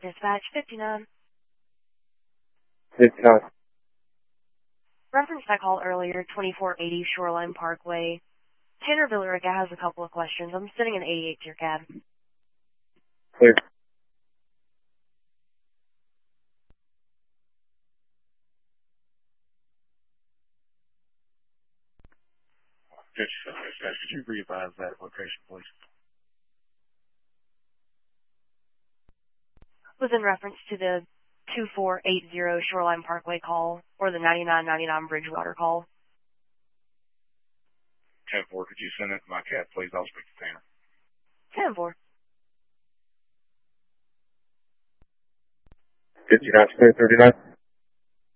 Dispatch 59. 59. Reference I called earlier, 2480 Shoreline Parkway. Tanner Villarica has a couple of questions. I'm sitting in 88 to your cab. Clear. Dispatch, could you re-advise that location, please? Was in reference to the 2480 Shoreline Parkway call or the 9999 Bridgewater call. 10-4, could you send it to my cab, please? I'll speak to Tanner. 10-4. 59, 39.